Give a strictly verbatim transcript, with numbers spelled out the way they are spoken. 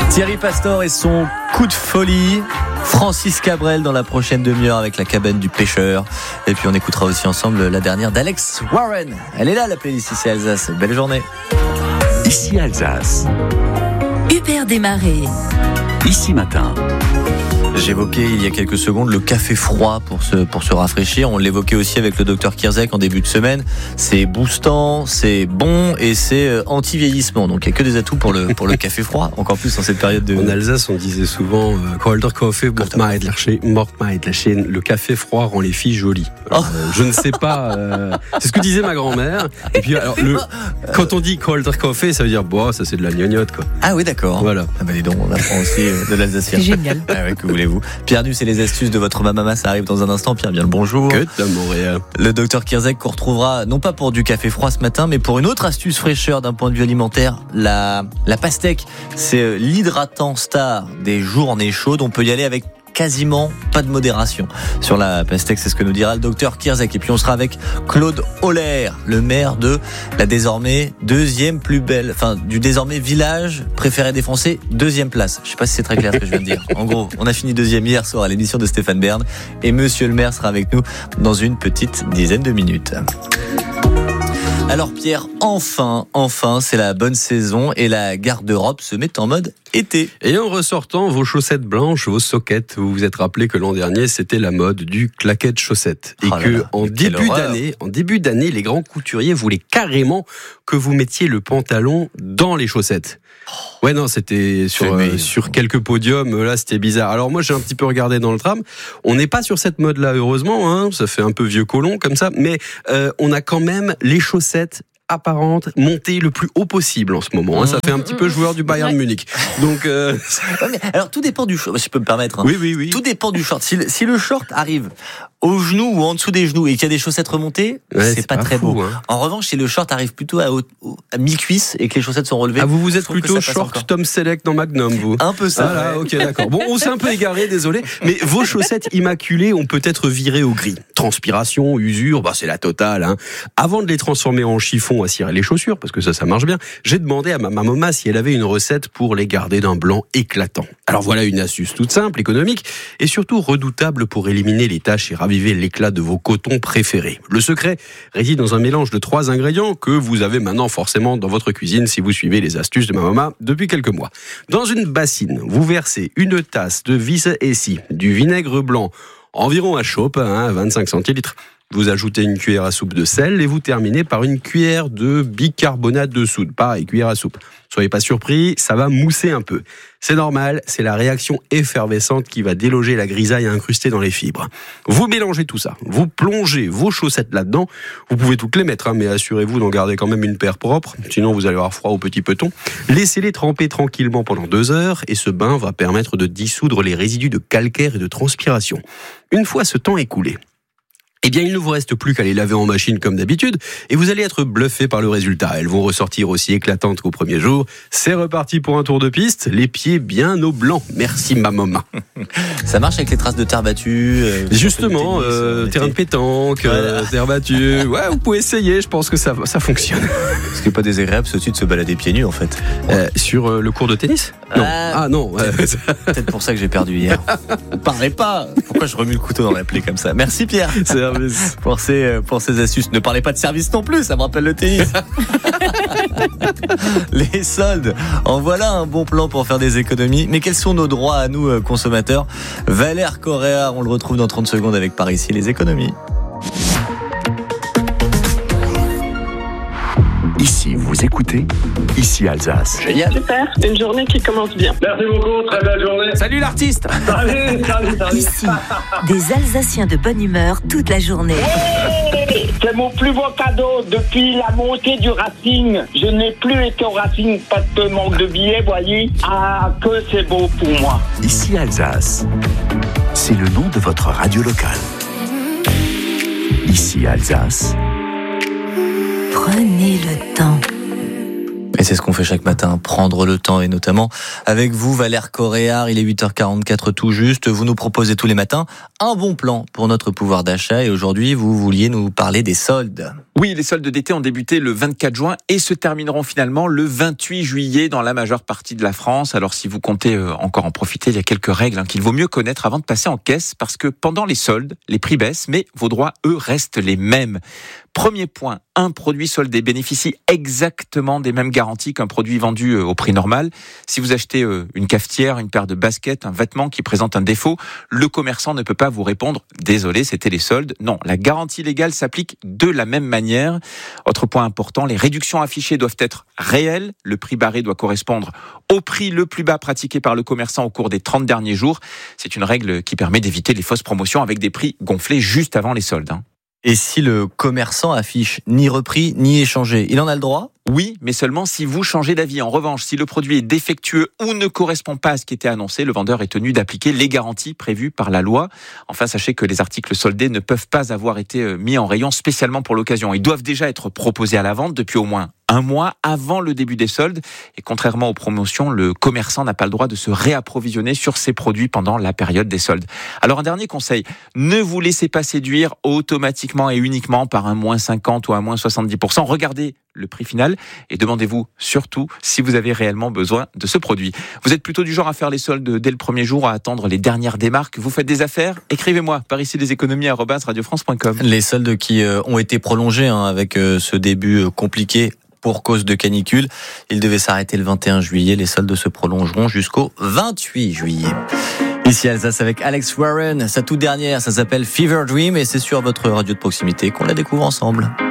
Thierry Pastor et son coup de folie. Francis Cabrel dans la prochaine demi-heure avec la cabane du pêcheur. Et puis on écoutera aussi ensemble la dernière d'Alex Warren. Elle est là, la playlist Ici Alsace. Belle journée. Ici Alsace. Hubert Desmarais. Ici Matin. J'évoquais il y a quelques secondes le café froid pour se, pour se rafraîchir. On l'évoquait aussi avec le docteur Kierzek en début de semaine. C'est boostant, c'est bon et c'est anti-vieillissement. Donc il n'y a que des atouts pour le, pour le café froid, encore plus en cette période de... En Alsace, on disait souvent Kalter Kaffee macht mal lâcher. Le café froid rend les filles jolies. Alors, oh. euh, je ne sais pas... Euh, c'est ce que disait ma grand-mère. Et puis, alors, le, quand on dit Kalter Kaffee, ça veut dire, bon, ça c'est de la gnognotte, quoi. Ah oui, d'accord. Voilà. Ah bah dis donc, on apprend aussi de l'alsacien. C'est génial. Ah oui, que voulez-vous. Pierre Nu, c'est les astuces de votre mamama, ça arrive dans un instant. Pierre, bien le bonjour. Que de Montréal. Le docteur Kierzek qu'on retrouvera non pas pour du café froid ce matin, mais pour une autre astuce fraîcheur d'un point de vue alimentaire, la, la pastèque. C'est l'hydratant star des journées chaudes. On peut y aller avec quasiment pas de modération sur la pastèque, c'est ce que nous dira le docteur Kierzek. Et puis on sera avec Claude Holler, le maire de la désormais deuxième plus belle, enfin du désormais village préféré des Français, deuxième place. Je sais pas si c'est très clair ce que je viens de dire. En gros, on a fini deuxième hier soir à l'émission de Stéphane Bern et monsieur le maire sera avec nous dans une petite dizaine de minutes. Alors Pierre, enfin, enfin, c'est la bonne saison et la garde-robe se met en mode été. Et en ressortant vos chaussettes blanches, vos soquettes, vous vous êtes rappelé que l'an dernier, c'était la mode du claquette chaussette. Et oh que là, en début d'année, en début d'année, les grands couturiers voulaient carrément que vous mettiez le pantalon dans les chaussettes. Ouais, non, c'était sur, euh, sur quelques podiums, là, c'était bizarre. Alors moi, j'ai un petit peu regardé dans le tram. On n'est pas sur cette mode-là, heureusement, hein. Ça fait un peu vieux colon, comme ça. Mais euh, on a quand même les chaussettes apparentes montées le plus haut possible en ce moment. Hein. Ça fait un petit peu joueur du Bayern Munich. Donc, euh... ouais, mais alors, tout dépend du short. Si je peux me permettre. Hein. Oui, oui, oui. Tout dépend du short. Si le, si le short arrive au genou ou en dessous des genoux et qu'il y a des chaussettes remontées, ouais, c'est, c'est pas, pas très fou, beau. Hein. En revanche, si le short arrive plutôt à, haut, à mi-cuisse et que les chaussettes sont relevées... Ah, vous vous êtes plutôt short Tom Selleck dans Magnum, vous? Un peu ça. Ah là, ok, d'accord. Bon, on s'est un peu égaré, désolé. Mais vos chaussettes immaculées ont peut-être viré au gris. Transpiration, usure, bah c'est la totale. Hein. Avant de les transformer en chiffon à cirer les chaussures, parce que ça, ça marche bien, j'ai demandé à ma maman si elle avait une recette pour les garder d'un blanc éclatant. Alors voilà une astuce toute simple, économique, et surtout redoutable pour éliminer les taches et raviver l'éclat de vos cotons préférés. Le secret réside dans un mélange de trois ingrédients que vous avez maintenant forcément dans votre cuisine si vous suivez les astuces de ma maman depuis quelques mois. Dans une bassine, vous versez une tasse de vis essie, du vinaigre blanc, environ à chope, hein, vingt-cinq centilitres. Vous ajoutez une cuillère à soupe de sel et vous terminez par une cuillère de bicarbonate de soude. Pareil, cuillère à soupe. Soyez pas surpris, ça va mousser un peu. C'est normal, c'est la réaction effervescente qui va déloger la grisaille incrustée dans les fibres. Vous mélangez tout ça, vous plongez vos chaussettes là-dedans. Vous pouvez toutes les mettre, hein, mais assurez-vous d'en garder quand même une paire propre, sinon vous allez avoir froid au petit peton. Laissez-les tremper tranquillement pendant deux heures et ce bain va permettre de dissoudre les résidus de calcaire et de transpiration. Une fois ce temps écoulé, eh bien, il ne vous reste plus qu'à les laver en machine comme d'habitude et vous allez être bluffé par le résultat. Elles vont ressortir aussi éclatantes qu'au premier jour. C'est reparti pour un tour de piste, les pieds bien au blanc. Merci ma maman. Ça marche avec les traces de terre battue euh, Justement, tennis, euh, terrain de pétanque, voilà. euh, terre battue. Ouais, vous pouvez essayer, je pense que ça, ça fonctionne. Ce qui n'est pas désagréable, c'est aussi de se balader pieds nus en fait. Ouais. Euh, sur euh, le cours de tennis Non. Euh, ah non. Peut-être, peut-être pour ça que j'ai perdu hier. Ne parlez pas. Pourquoi je remue le couteau dans la plaie comme ça? Merci Pierre. C'est Pour ces, pour ces astuces. Ne parlez pas de service non plus, ça me rappelle le tennis. Les soldes, en voilà un bon plan pour faire des économies. Mais quels sont nos droits à nous, consommateurs? Valère Correa, on le retrouve dans trente secondes avec Par ici les économies. Ici, vous écoutez Ici Alsace. Génial. Super, une journée qui commence bien. Merci beaucoup, très belle journée. Salut l'artiste. Salut, salut, salut. Ici, des Alsaciens de bonne humeur toute la journée. Hey, c'est mon plus beau cadeau depuis la montée du Racing. Je n'ai plus été au Racing, pas de manque de billets, voyez. Ah, que c'est beau pour moi. Ici Alsace, c'est le nom de votre radio locale. Ici Alsace. Prenez le temps. Et c'est ce qu'on fait chaque matin, prendre le temps, et notamment avec vous, Valère Coréard. Il est huit heures quarante-quatre tout juste. Vous nous proposez tous les matins un bon plan pour notre pouvoir d'achat, et aujourd'hui, vous vouliez nous parler des soldes. Oui, les soldes d'été ont débuté le vingt-quatre juin et se termineront finalement le vingt-huit juillet dans la majeure partie de la France. Alors si vous comptez encore en profiter, il y a quelques règles hein, qu'il vaut mieux connaître avant de passer en caisse, parce que pendant les soldes, les prix baissent, mais vos droits, eux, restent les mêmes. Premier point, un produit soldé bénéficie exactement des mêmes garanties qu'un produit vendu au prix normal. Si vous achetez une cafetière, une paire de baskets, un vêtement qui présente un défaut, le commerçant ne peut pas vous répondre « Désolé, c'était les soldes ». Non, la garantie légale s'applique de la même manière. Autre point important, les réductions affichées doivent être réelles. Le prix barré doit correspondre au prix le plus bas pratiqué par le commerçant au cours des trente derniers jours. C'est une règle qui permet d'éviter les fausses promotions avec des prix gonflés juste avant les soldes. Et si le commerçant affiche ni repris ni échangé, il en a le droit ? Oui, mais seulement si vous changez d'avis. En revanche, si le produit est défectueux ou ne correspond pas à ce qui était annoncé, le vendeur est tenu d'appliquer les garanties prévues par la loi. Enfin, sachez que les articles soldés ne peuvent pas avoir été mis en rayon spécialement pour l'occasion. Ils doivent déjà être proposés à la vente depuis au moins un mois avant le début des soldes. Et contrairement aux promotions, le commerçant n'a pas le droit de se réapprovisionner sur ses produits pendant la période des soldes. Alors un dernier conseil, ne vous laissez pas séduire automatiquement et uniquement par un moins cinquante ou un moins soixante-dix pour cent. Regardez le prix final et demandez-vous surtout si vous avez réellement besoin de ce produit. Vous êtes plutôt du genre à faire les soldes dès le premier jour, à attendre les dernières démarques. Vous faites des affaires ? Écrivez-moi par ici des économies arobase radio france point com. Les soldes qui euh, ont été prolongés hein, avec euh, ce début euh, compliqué pour cause de canicule. Ils devaient s'arrêter le vingt et un juillet. Les soldes se prolongeront jusqu'au vingt-huit juillet. Ici Alsace avec Alex Warren. Sa toute dernière, ça s'appelle Fever Dream et c'est sur votre radio de proximité qu'on la découvre ensemble.